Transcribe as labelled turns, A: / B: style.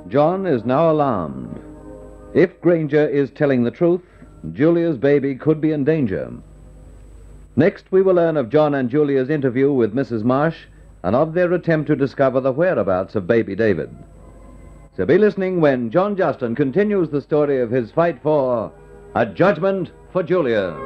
A: John is now alarmed. If Granger is telling the truth, Julia's baby could be in danger. Next, we will learn of John and Julia's interview with Mrs. Marsh and of their attempt to discover the whereabouts of baby David. So be listening when John Justin continues the story of his fight for a judgment for Julia.